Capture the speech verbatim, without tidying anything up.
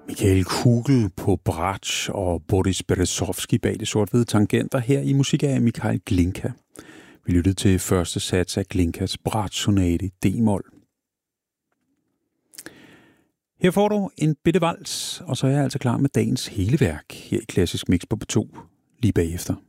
Michael Kugel på bratsch og Boris Berezovsky bag det sort-hvide tangenter her i musik af Mikhail Glinka. Vi lyttede til første sats af Glinkas bratsch-sonate i D-mol. Her får du en bitte vals, og så er jeg altså klar med dagens hele værk her i Klassisk Mix på P to lige bagefter.